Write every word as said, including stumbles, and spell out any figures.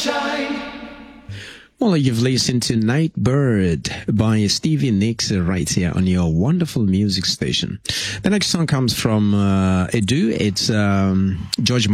Well, you've listened to Night Bird by Stevie Nicks right here on your wonderful music station. The next song comes from uh, Edu. It's um, George